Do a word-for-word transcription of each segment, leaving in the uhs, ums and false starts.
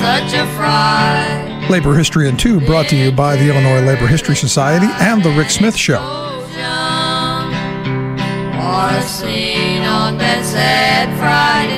such a fright. Labor History in Two, brought to you by the Illinois Labor History Society and The Rick Smith Show. Or seen on that sad Friday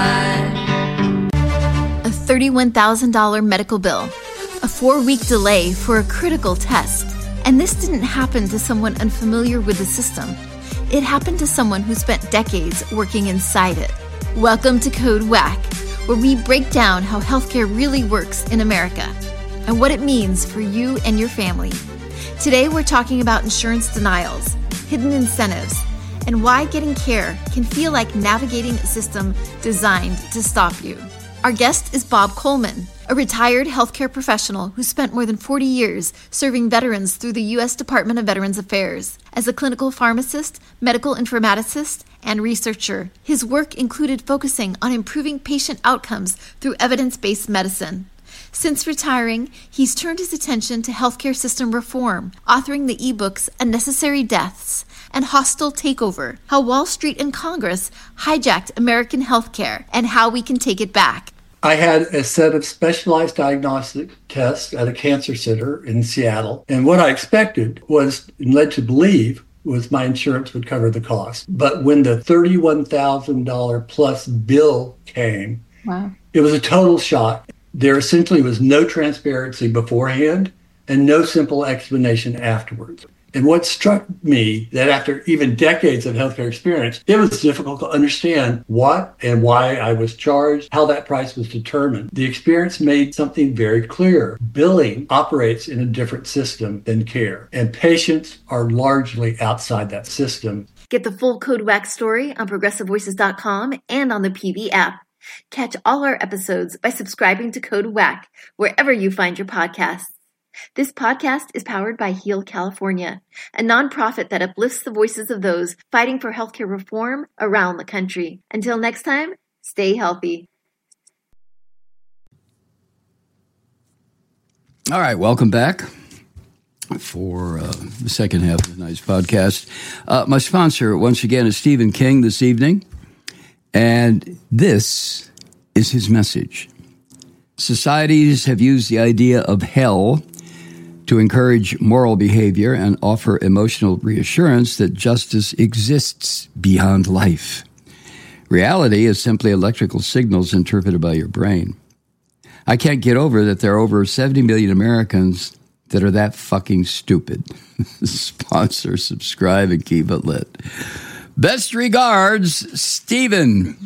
night. A thirty-one thousand dollars medical bill, a four-week delay for a critical test. And this didn't happen to someone unfamiliar with the system. It happened to someone who spent decades working inside it. Welcome to Code Whack, where we break down how healthcare really works in America and what it means for you and your family. Today, we're talking about insurance denials, hidden incentives, and why getting care can feel like navigating a system designed to stop you. Our guest is Bob Coleman, a retired healthcare professional who spent more than forty years serving veterans through the U S Department of Veterans Affairs. As a clinical pharmacist, medical informaticist, and researcher, his work included focusing on improving patient outcomes through evidence-based medicine. Since retiring, he's turned his attention to healthcare system reform, authoring the ebooks Unnecessary Deaths and Hostile Takeover, How Wall Street and Congress Hijacked American Healthcare and How We Can Take It Back. I had a set of specialized diagnostic tests at a cancer center in Seattle. And what I expected was, and led to believe, was my insurance would cover the cost. But when the thirty-one thousand dollars plus bill came, wow, it was a total shock. There essentially was no transparency beforehand and no simple explanation afterwards. And what struck me, that after even decades of healthcare experience, it was difficult to understand what and why I was charged, how that price was determined. The experience made something very clear. Billing operates in a different system than care, and patients are largely outside that system. Get the full Code Whack story on progressive voices dot com and on the P V app. Catch all our episodes by subscribing to Code Whack wherever you find your podcasts. This podcast is powered by Heal California, a nonprofit that uplifts the voices of those fighting for healthcare reform around the country. Until next time, stay healthy. All right, welcome back for uh, the second half of tonight's podcast. Uh, my sponsor, once again, is Stephen King this evening, and this is his message. Societies have used the idea of hell to encourage moral behavior and offer emotional reassurance that justice exists beyond life. Reality is simply electrical signals interpreted by your brain. I can't get over that there are over seventy million Americans that are that fucking stupid. Sponsor, subscribe, and keep it lit. Best regards, Stephen.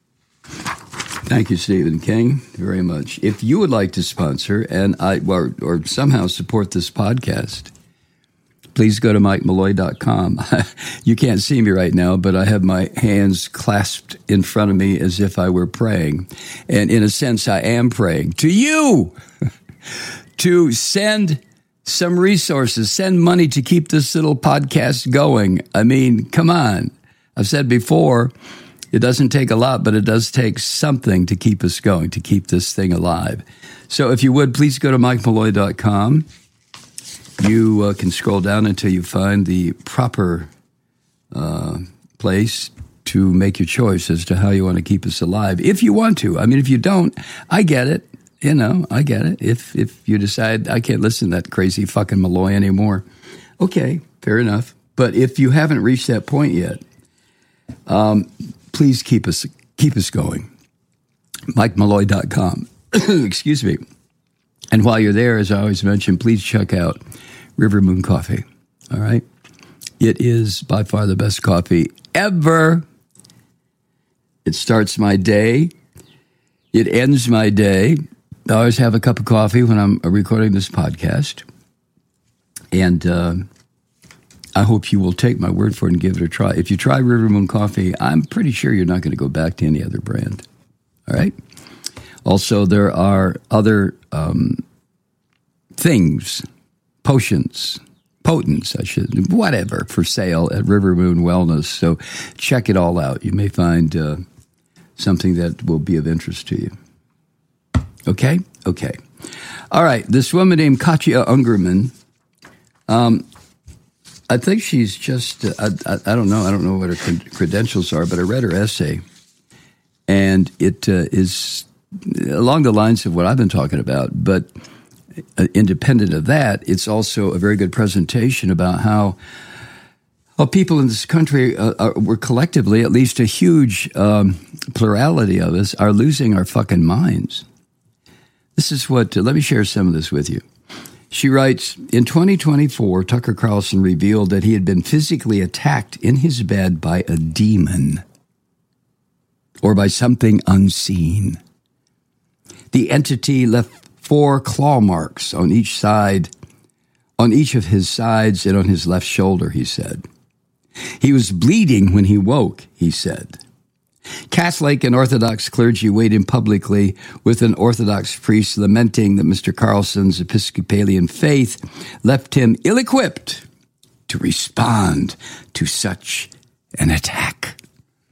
Thank you, Stephen King, very much. If you would like to sponsor and I or, or somehow support this podcast, please go to mike malloy dot com. You can't see me right now, but I have my hands clasped in front of me as if I were praying. And in a sense, I am praying to you to send some resources, send money to keep this little podcast going. I mean, come on. I've said before, it doesn't take a lot, but it does take something to keep us going, to keep this thing alive. So if you would, please go to mike malloy dot com. You uh, can scroll down until you find the proper uh, place to make your choice as to how you want to keep us alive. If you want to. I mean, if you don't, I get it. You know, I get it. If, if you decide I can't listen to that crazy fucking Malloy anymore, okay, fair enough. But if you haven't reached that point yet, um, please keep us keep us going. mike malloy dot com. Excuse me. And while you're there, as I always mention, please check out River Moon Coffee. All right? It is by far the best coffee ever. It starts my day. It ends my day. I always have a cup of coffee when I'm recording this podcast. And uh, I hope you will take my word for it and give it a try. If you try River Moon Coffee, I'm pretty sure you're not going to go back to any other brand. All right? Also, there are other um, things, potions, potents, I should, whatever, for sale at River Moon Wellness. So check it all out. You may find uh, something that will be of interest to you. Okay? Okay. All right. This woman named Katja Ungerman, um, I think she's just, uh, I, I, I don't know. I don't know what her credentials are, but I read her essay, and it uh, is along the lines of what I've been talking about, but uh, independent of that, it's also a very good presentation about how Well, people in this country, uh, are, we're collectively, at least a huge um, plurality of us, are losing our fucking minds. This is what, uh, let me share some of this with you. She writes, in twenty twenty-four, Tucker Carlson revealed that he had been physically attacked in his bed by a demon or by something unseen. The entity left four claw marks on each side, on each of his sides and on his left shoulder, he said. He was bleeding when he woke, he said. Catholic and Orthodox clergy weighed in publicly, with an Orthodox priest lamenting that Mister Carlson's Episcopalian faith left him ill-equipped to respond to such an attack.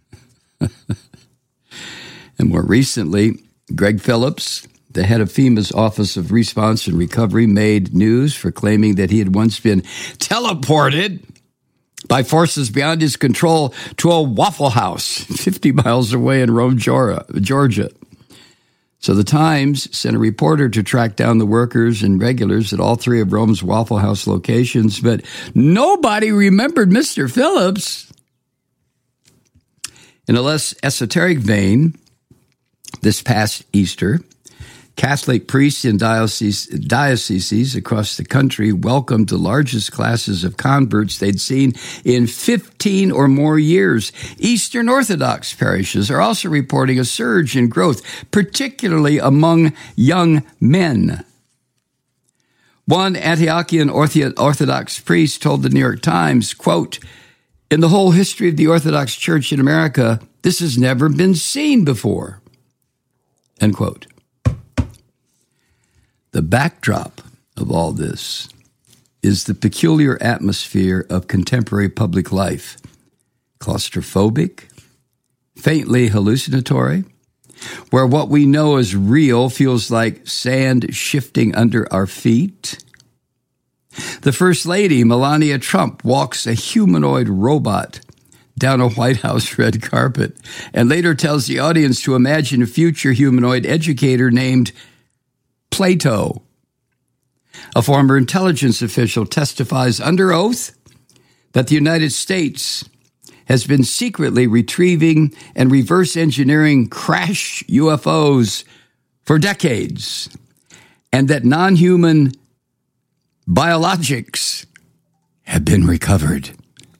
And more recently, Greg Phillips, the head of FEMA's Office of Response and Recovery, made news for claiming that he had once been teleported by forces beyond his control to a Waffle House fifty miles away in Rome, Georgia. So the Times sent a reporter to track down the workers and regulars at all three of Rome's Waffle House locations, but nobody remembered Mister Phillips. In a less esoteric vein, this past Easter, Catholic priests in diocese, dioceses across the country welcomed the largest classes of converts they'd seen in fifteen or more years. Eastern Orthodox parishes are also reporting a surge in growth, particularly among young men. One Antiochian Orthodox priest told the New York Times, quote, "In the whole history of the Orthodox Church in America, this has never been seen before," end quote. The backdrop of all this is the peculiar atmosphere of contemporary public life. Claustrophobic, faintly hallucinatory, where what we know as real feels like sand shifting under our feet. The First Lady, Melania Trump, walks a humanoid robot down a White House red carpet and later tells the audience to imagine a future humanoid educator named Plato. A former intelligence official testifies under oath that the United States has been secretly retrieving and reverse engineering crash U F Os for decades, and that non-human biologics have been recovered.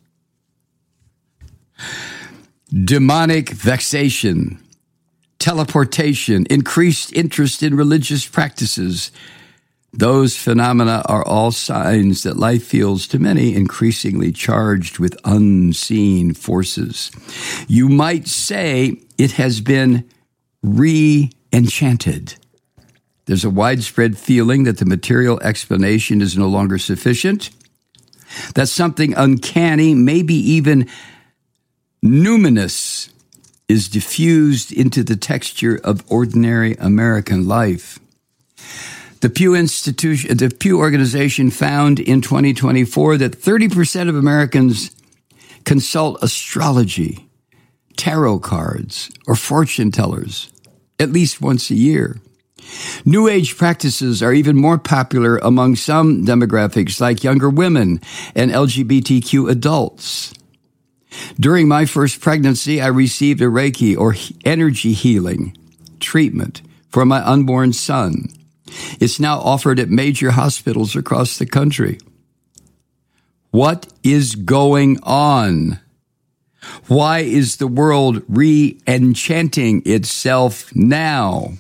Demonic vexation, teleportation, increased interest in religious practices. Those phenomena are all signs that life feels, to many, increasingly charged with unseen forces. You might say it has been re-enchanted. There's a widespread feeling that the material explanation is no longer sufficient, that something uncanny, maybe even numinous, is diffused into the texture of ordinary American life. The Pew Institution, the Pew organization found in twenty twenty-four that thirty percent of Americans consult astrology, tarot cards, or fortune tellers at least once a year. New Age practices are even more popular among some demographics like younger women and L G B T Q adults. During my first pregnancy, I received a Reiki or energy healing treatment for my unborn son. It's now offered at major hospitals across the country. What is going on? Why is the world re-enchanting itself now?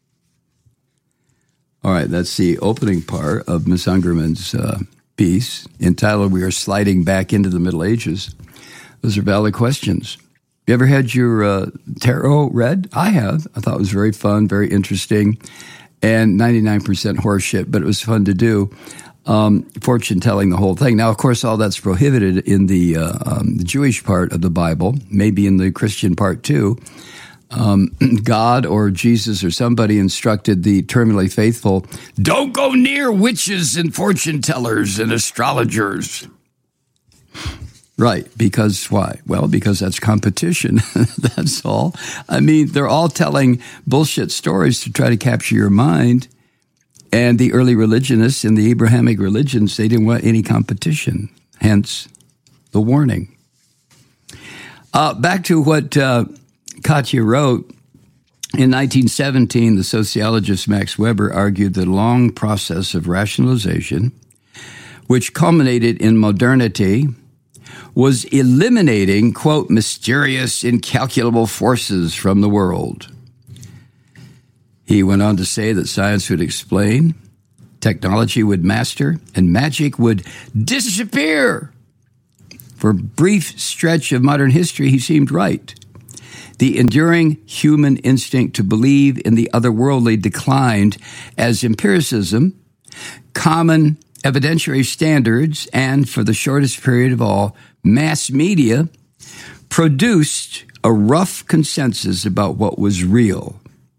All right, that's the opening part of Miss Ungerman's uh, piece entitled, "We Are Sliding Back into the Middle Ages." Those are valid questions. You ever had your uh, tarot read? I have. I thought it was very fun, very interesting, and ninety-nine percent horseshit, but it was fun to do. Um, fortune telling, the whole thing. Now, of course, all that's prohibited in the, uh, um, the Jewish part of the Bible, maybe in the Christian part too. Um, God or Jesus or somebody instructed the terminally faithful, don't go near witches and fortune tellers and astrologers. Right, because why? Well, because that's competition. That's all. I mean, they're all telling bullshit stories to try to capture your mind. And the early religionists in the Abrahamic religions, they didn't want any competition, hence the warning. Uh, back to what uh, Katya wrote. In nineteen seventeen, the sociologist Max Weber argued that a long process of rationalization, which culminated in modernity, was eliminating, quote, mysterious, incalculable forces from the world. He went on to say that science would explain, technology would master, and magic would disappear. For a brief stretch of modern history, he seemed right. The enduring human instinct to believe in the otherworldly declined as empiricism, common evidentiary standards, and for the shortest period of all, mass media produced a rough consensus about what was real.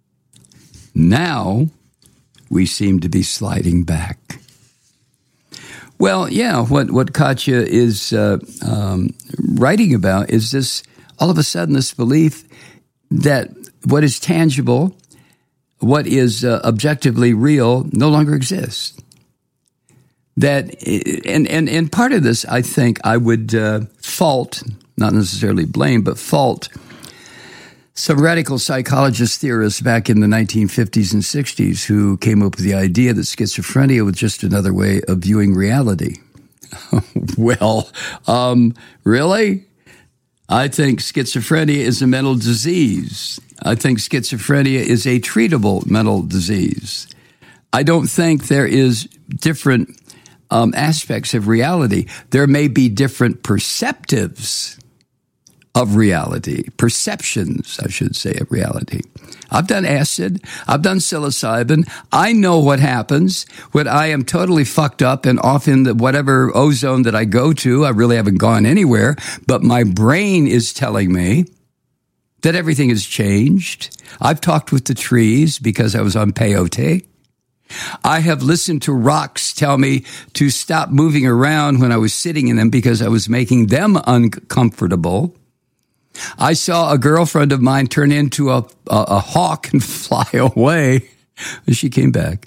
Now, we seem to be sliding back. Well, yeah, what, what Katya is uh, um, writing about is this, all of a sudden, this belief that what is tangible, what is uh, objectively real, no longer exists. That, and, and, and part of this, I think I would uh, fault, not necessarily blame, but fault some radical psychologist theorists back in the nineteen fifties and sixties who came up with the idea that schizophrenia was just another way of viewing reality. Well, um, really? I think schizophrenia is a mental disease. I think schizophrenia is a treatable mental disease. I don't think there is different um, aspects of reality. There may be different perceptives of reality, perceptions, I should say, of reality. I've done acid. I've done psilocybin. I know what happens when I am totally fucked up and off in the whatever ozone that I go to. I really haven't gone anywhere, but my brain is telling me that everything has changed. I've talked with the trees because I was on peyote. I have listened to rocks tell me to stop moving around when I was sitting in them because I was making them uncomfortable. I saw a girlfriend of mine turn into a, a, a hawk and fly away. She came back.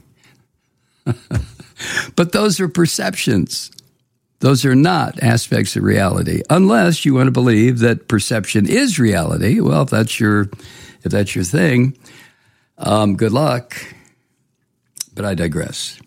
But those are perceptions. Those are not aspects of reality, unless you want to believe that perception is reality. Well, if that's your, if that's your thing, um, good luck. But I digress.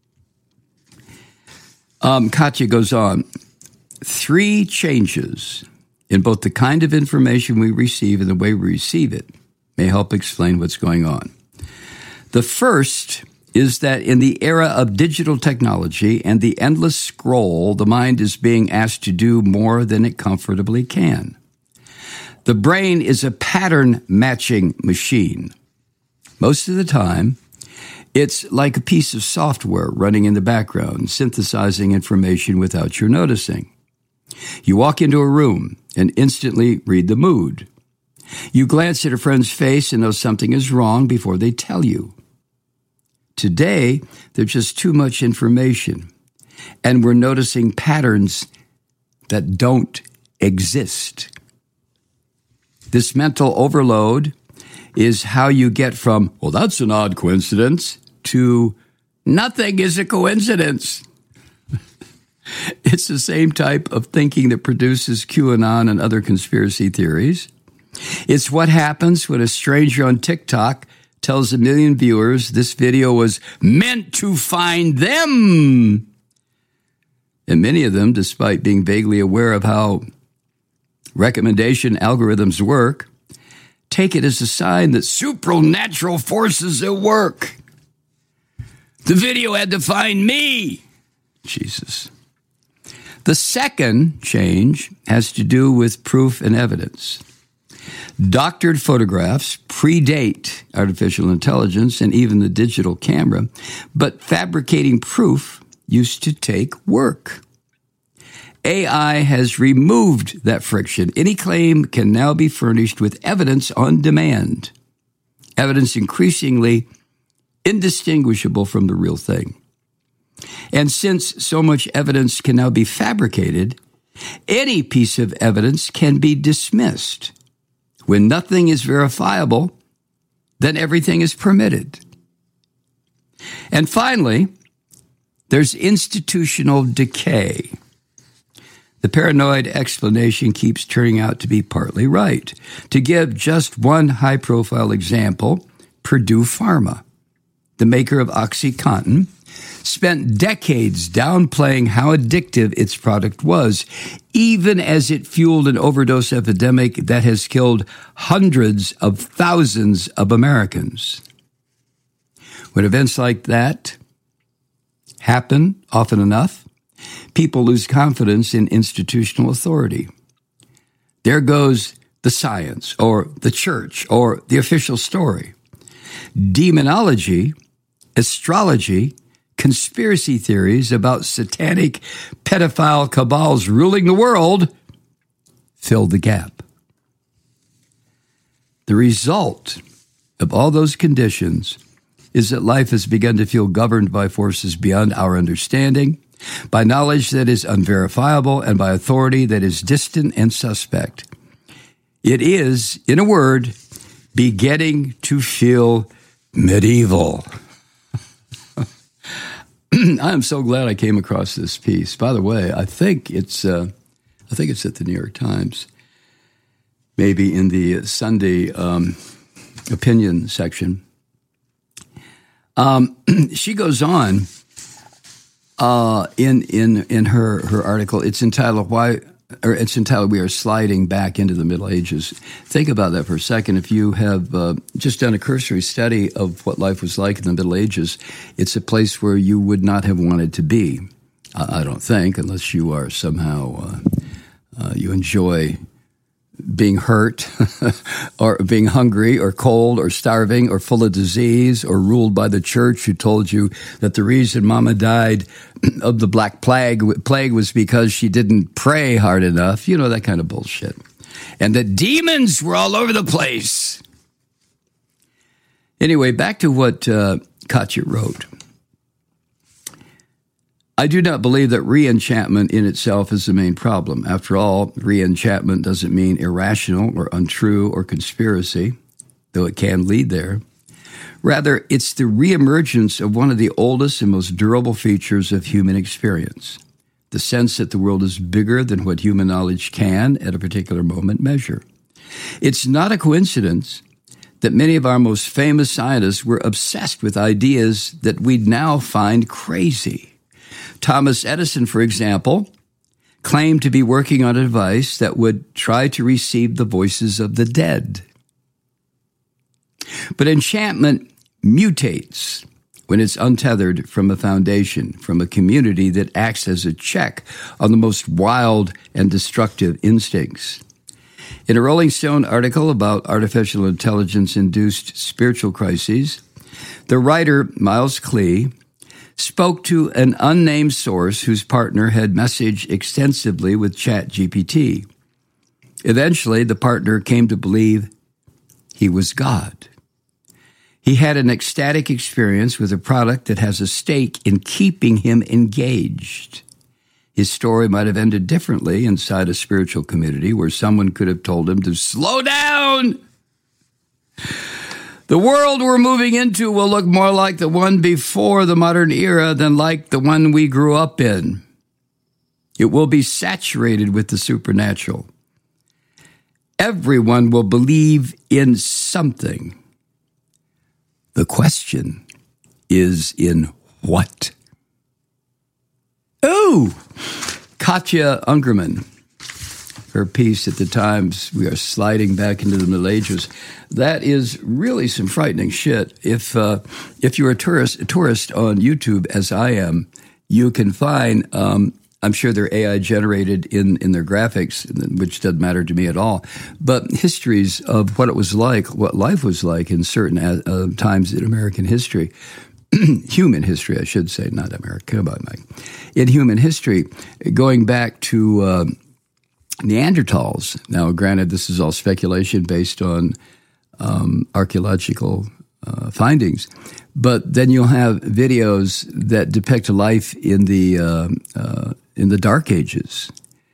Um, Katya goes on. Three changes in both the kind of information we receive and the way we receive it may help explain what's going on. The first is that in the era of digital technology and the endless scroll, the mind is being asked to do more than it comfortably can. The brain is a pattern matching machine. Most of the time, it's like a piece of software running in the background, synthesizing information without your noticing. You walk into a room and instantly read the mood. You glance at a friend's face and know something is wrong before they tell you. Today, there's just too much information, and we're noticing patterns that don't exist. This mental overload is how you get from, well, that's an odd coincidence, to nothing is a coincidence. It's the same type of thinking that produces QAnon and other conspiracy theories. It's what happens when a stranger on TikTok tells a million viewers this video was meant to find them. And many of them, despite being vaguely aware of how recommendation algorithms work, take it as a sign that supernatural forces at work. The video had to find me. Jesus. The second change has to do with proof and evidence. Doctored photographs predate artificial intelligence and even the digital camera, but fabricating proof used to take work. A I has removed that friction. Any claim can now be furnished with evidence on demand, evidence increasingly indistinguishable from the real thing. And since so much evidence can now be fabricated, Any piece of evidence can be dismissed. When nothing is verifiable, then everything is permitted. And finally, there's institutional decay. The paranoid explanation keeps turning out to be partly right. To give just one high-profile example, Purdue Pharma, the maker of OxyContin, spent decades downplaying how addictive its product was, even as it fueled an overdose epidemic that has killed hundreds of thousands of Americans. When events like that happen often enough, people lose confidence in institutional authority. There goes the science, or the church, or the official story. Demonology, astrology, conspiracy theories about satanic pedophile cabals ruling the world fill the gap. The result of all those conditions is that life has begun to feel governed by forces beyond our understanding, by knowledge that is unverifiable, and by authority that is distant and suspect. It is, in a word, beginning to feel medieval. I'm so glad I came across this piece. By the way, I think it's uh, I think it's at the New York Times, maybe in the Sunday um, opinion section. Um, she goes on uh, in in in her her article. It's entitled "Why." Or it's entitled, "We Are Sliding Back into the Middle Ages." Think about that for a second. If you have uh, just done a cursory study of what life was like in the Middle Ages, it's a place where you would not have wanted to be, uh, I don't think, unless you are somehow, uh, uh, you enjoy being hurt or being hungry or cold or starving or full of disease or ruled by the church who told you that the reason Mama died of the Black Plague, plague was because she didn't pray hard enough. You know, that kind of bullshit. And the demons were all over the place. Anyway, back to what uh, Katya wrote. I do not believe that re-enchantment in itself is the main problem. After all, re-enchantment doesn't mean irrational or untrue or conspiracy, though it can lead there. Rather, it's the reemergence of one of the oldest and most durable features of human experience, the sense that the world is bigger than what human knowledge can, at a particular moment, measure. It's not a coincidence that many of our most famous scientists were obsessed with ideas that we now find crazy. Thomas Edison, for example, claimed to be working on a device that would try to receive the voices of the dead. But enchantment mutates when it's untethered from a foundation, from a community that acts as a check on the most wild and destructive instincts. In a Rolling Stone article about artificial intelligence-induced spiritual crises, the writer Miles Klee spoke to an unnamed source whose partner had messaged extensively with ChatGPT. Eventually, the partner came to believe he was God. He had an ecstatic experience with a product that has a stake in keeping him engaged. His story might have ended differently inside a spiritual community where someone could have told him to slow down. The world we're moving into will look more like the one before the modern era than like the one we grew up in. It will be saturated with the supernatural. Everyone will believe in something. The question is in what? Oh, Katya Ungerman. Her piece at the Times, "We Are Sliding Back into the Middle Ages." That is really some frightening shit. If uh, if you're a tourist, a tourist on YouTube, as I am, you can find, um, I'm sure they're A I generated in, in their graphics, which doesn't matter to me at all, but histories of what it was like, what life was like in certain uh, times in American history. Human history, I should say, not America, but Mike. In human history, going back to Uh, Neanderthals. Now, granted, this is all speculation based on um, archaeological uh, findings, but then you'll have videos that depict life in the uh, uh, in the Dark Ages,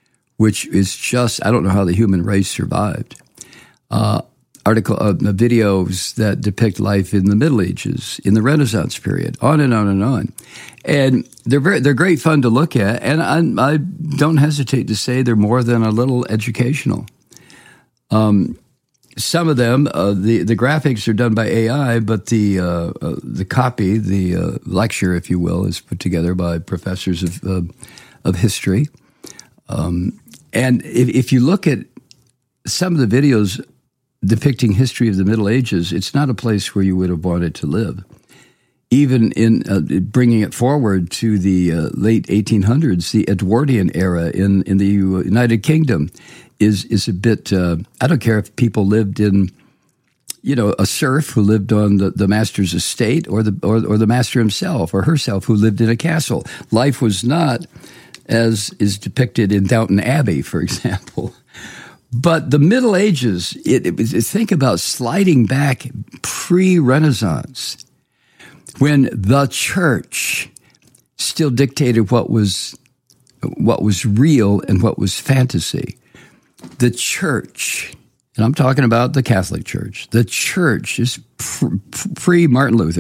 which is just, I don't know how the human race survived. Uh, article, uh, videos that depict life in the Middle Ages, in the Renaissance period, on and on and on. And they're very, they're great fun to look at, and I, I don't hesitate to say they're more than a little educational. Um, some of them, uh, the the graphics are done by A I, but the uh, uh, the copy, the uh, lecture, if you will, is put together by professors of uh, of history. Um, and if, if you look at some of the videos depicting history of the Middle Ages, it's not a place where you would have wanted to live. Even in uh, bringing it forward to the uh, late eighteen hundreds, the Edwardian era in, in the United Kingdom is is a bit, uh, I don't care if people lived in, you know, a serf who lived on the, the master's estate, or the or, or the master himself or herself who lived in a castle. Life was not as is depicted in Downton Abbey, for example. But the Middle Ages, it, it, it, think about sliding back pre-Renaissance, when the church still dictated what was what was real and what was fantasy. The church, and I'm talking about the Catholic Church, the church is pre-Martin Luther.